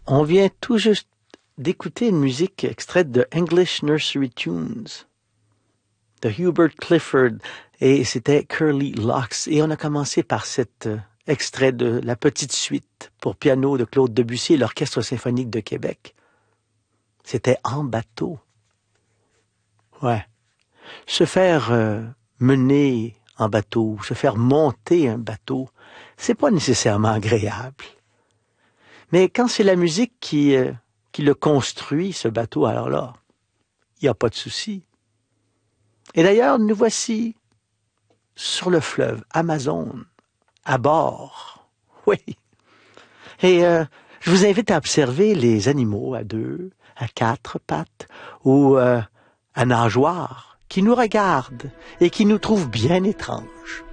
On vient tout juste d'écouter une musique extraite de English Nursery Tunes de Hubert Clifford et c'était Curly Locks. Et on a commencé par cet extrait de La Petite Suite pour piano de Claude Debussy et l'Orchestre symphonique de Québec. C'était En bateau. Ouais. Se faire mener en bateau, se faire monter un bateau, c'est pas nécessairement agréable. Mais quand c'est la musique qui le construit, ce bateau, alors là, il n'y a pas de souci. Et d'ailleurs, nous voici sur le fleuve Amazon, à bord. Oui. Et je vous invite à observer les animaux à 2, à 4 pattes ou à nageoires qui nous regardent et qui nous trouvent bien étranges.